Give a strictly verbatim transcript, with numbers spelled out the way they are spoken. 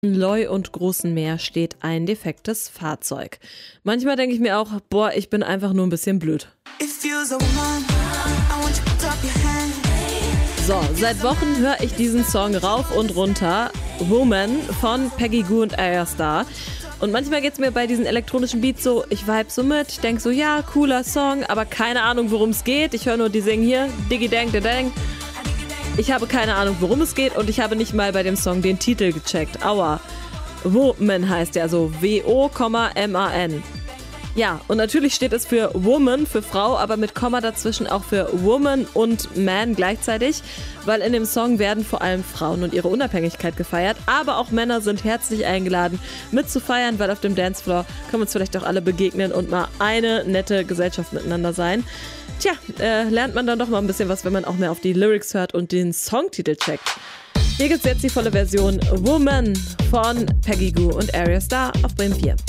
Loi und Großen Meer steht ein defektes Fahrzeug. Manchmal denke ich mir auch, boah, ich bin einfach nur ein bisschen blöd. So, seit Wochen höre ich diesen Song rauf und runter. Woman von Peggy Gou und Ayra Starr. Und manchmal geht es mir bei diesen elektronischen Beats so, ich vibe so mit, ich denke so, ja, cooler Song, aber keine Ahnung, worum es geht. Ich höre nur, die singen hier, Diggi Dang, da Dang. Ich habe keine Ahnung, worum es geht und ich habe nicht mal bei dem Song den Titel gecheckt. Aua. Woman heißt der, so W O M A N. Ja, und natürlich steht es für Woman, für Frau, aber mit Komma dazwischen auch für Woman und Man gleichzeitig, weil in dem Song werden vor allem Frauen und ihre Unabhängigkeit gefeiert, aber auch Männer sind herzlich eingeladen mitzufeiern, weil auf dem Dancefloor können wir uns vielleicht auch alle begegnen und mal eine nette Gesellschaft miteinander sein. Tja, äh, lernt man dann doch mal ein bisschen was, wenn man auch mehr auf die Lyrics hört und den Songtitel checkt. Hier gibt's jetzt die volle Version Woman von Peggy Gou und Ayra Starr auf Bremen vier.